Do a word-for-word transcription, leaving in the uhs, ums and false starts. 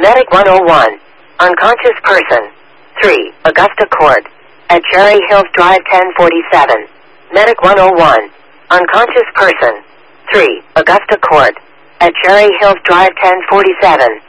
Medic one oh one. Unconscious person. three. Augusta Court. At Cherry Hills Drive ten forty-seven. Medic one oh one. Unconscious person. three. Augusta Court. At Cherry Hills Drive ten forty-seven.